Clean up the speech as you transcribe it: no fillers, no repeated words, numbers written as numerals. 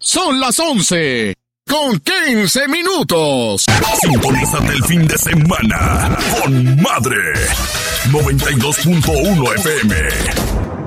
Son las 11 con 15 minutos. Sintonízate el fin de semana con Madre 92.1 FM.